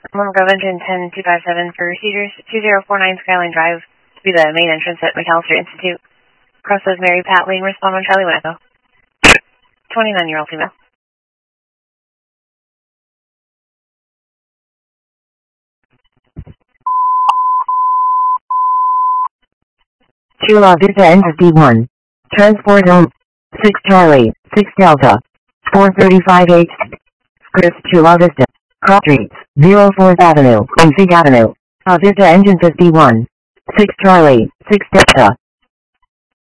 Monroe Engine 10257 for Cedars 2049 Skyline Drive to be the main entrance at McAllister Institute. Cross Mary Pat Lane, respond on Charlie Echo. 29-year-old female. Chula Vista Enter D1. Transport home. 6 Charlie, 6 Delta. 435H. Chris Chula Vista. Cross Streets, 04th Avenue, and Fig Avenue. Vista Engine 51. 6 Charlie, 6 Delta.